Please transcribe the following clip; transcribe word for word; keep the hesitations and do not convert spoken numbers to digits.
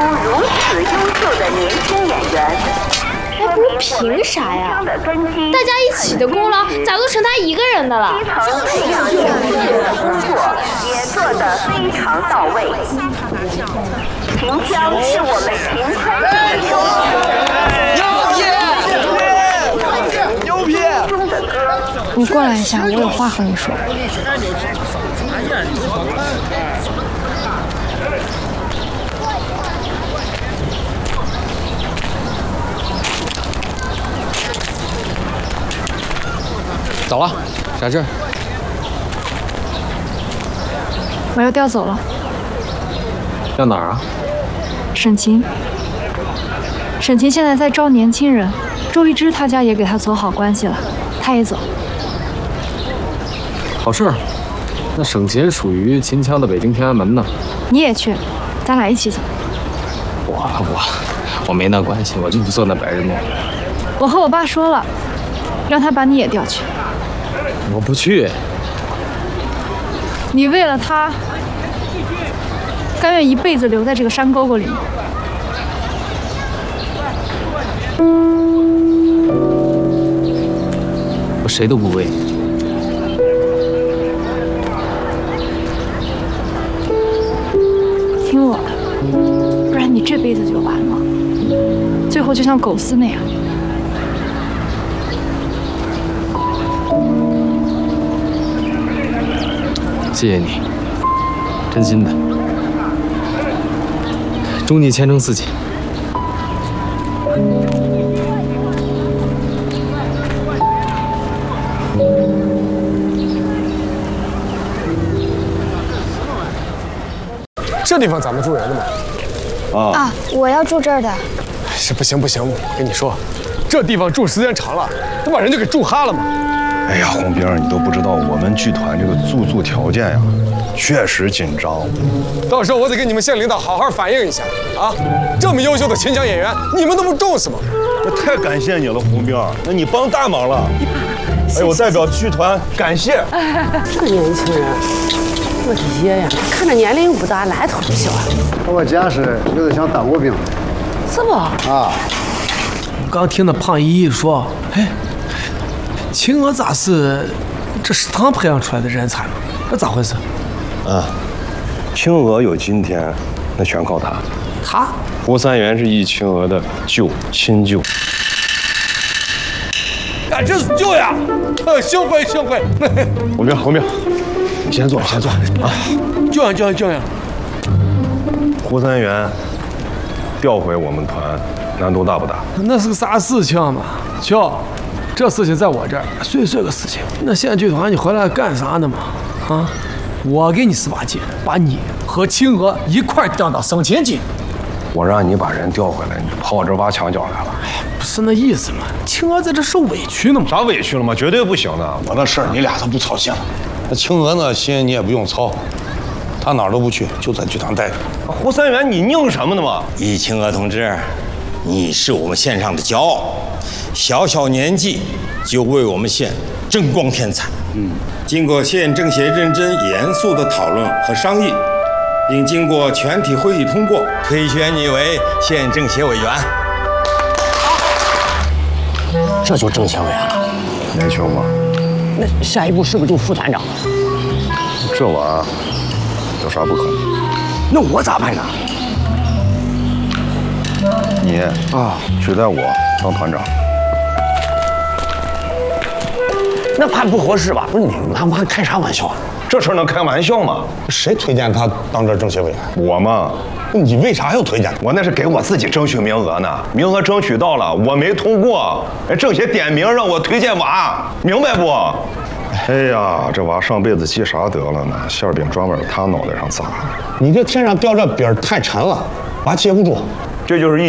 如此优秀的年轻演员。 哎，不是凭啥呀？大家一起的功劳咋都成他一个人的了？ 基层培养演员的工作也做得非常到位。秦腔是我们秦腔的优秀。 牛批！ 你过来一下，我有话和你说。 走了，在这儿。 我要调走了。 调哪儿啊？ 沈琴。沈琴现在在招年轻人，周一之他家也给他走好关系了，他也走。 好事儿。那沈琴属于秦腔的北京天安门呢。 你也去，咱俩一起走。 我我我没那关系，我就不做那白日梦。 我和我爸说了，让他把你也调去。 我不去。 你为了他，甘愿一辈子留在这个山沟沟里吗？ 我谁都不为。 听我的，不然你这辈子就完了，最后就像狗丝那样。 谢谢你，真心的。祝你前程似锦。 这地方咱们住人的吗？ 啊啊，我要住这儿的。 是不行不行，我跟你说，这地方住时间长了，都把人就给住哈了嘛。 哎呀，红兵，你都不知道我们剧团这个住宿条件呀，确实紧张。 到时候我得跟你们县领导好好反映一下啊！这么优秀的秦腔演员，你们都不重视吗？ 那太感谢你了，红兵，那你帮大忙了。哎，我代表剧团感谢。 这年轻人，我的爷呀，看着年龄不大，来头不小。 我见识有点像当过兵， 是不？ 啊。 刚听那胖姨姨说，哎。秦娥咋是这食堂培养出来的人才？这咋回事？ 啊，秦娥有今天，那全靠他。 他？ 胡三元是易秦娥的舅亲舅。 俺这是舅呀！呃，幸会幸会。 红兵红兵，你先坐先坐啊。 舅呀舅呀舅呀！ 胡三元调回我们团，难度大不大？ 那是个啥事情嘛？舅。这事情在我这儿碎碎个事情，那县剧团你回来干啥呢嘛？啊，我给你十八斤，把你和秦娥一块调到省前进。 我让你把人调回来，你跑我这挖墙脚来了？ 不是那意思嘛，秦娥在这受委屈呢嘛。 啥委屈了吗？绝对不行的。 我那事儿你俩都不操心了，那秦娥呢，心你也不用操，她哪儿都不去，就在剧团待着。 胡三元，你拧什么呢嘛？ 易秦娥同志，你是我们县上的骄傲。小小年纪就为我们县争光添彩。嗯，经过县政协认真严肃的讨论和商议，并经过全体会议通过，推选你为县政协委员。 这就政协委员了， 年轻嘛。 那下一步是不是就副团长？ 这玩意儿有啥不可能？ 那我咋办呢？ 你啊，取代我当团长。 那怕不合适吧？不是你拿我开啥玩笑啊？ 这事能开玩笑吗？ 谁推荐他当这政协委员？ 我嘛。 你为啥要推荐？ 我那是给我自己争取名额呢，名额争取到了，我没通过，哎，政协点名让我推荐娃，明白不？哎呀，这娃上辈子积啥德了呢？馅饼专门他脑袋上砸。 你这天上掉这饼太沉了，娃接不住。 这就是一。